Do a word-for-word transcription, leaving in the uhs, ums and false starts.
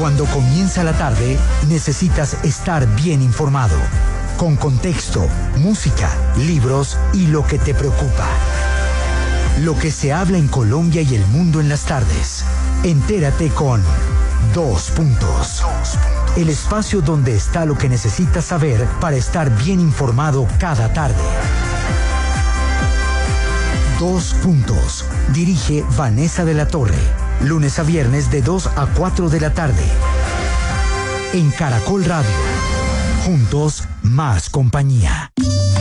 Cuando comienza la tarde, necesitas estar bien informado, con contexto, música, libros y lo que te preocupa. Lo que se habla en Colombia y el mundo en las tardes. Entérate con Dos Puntos. El espacio donde está lo que necesitas saber para estar bien informado cada tarde. Dos Puntos. Dirige Vanessa de la Torre. Lunes a viernes de dos a cuatro de la tarde. En Caracol Radio. Juntos, más compañía.